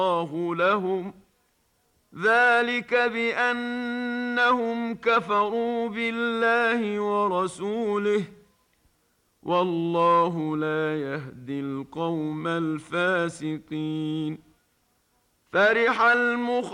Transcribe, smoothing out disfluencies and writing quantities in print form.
الله لهم ذلك بأنهم كفروا بالله ورسوله والله لا يهدي القوم الفاسقين. فرح